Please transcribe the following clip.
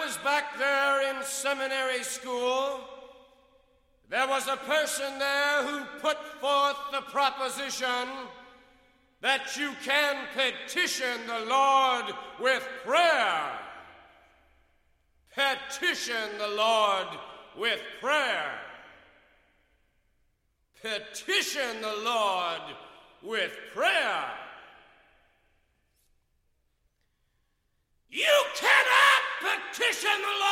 was back there in seminary school, there was a person there who put forth the proposition that you can petition the Lord with prayer. Petition the Lord with prayer. Petition the Lord with prayer. You cannot petition the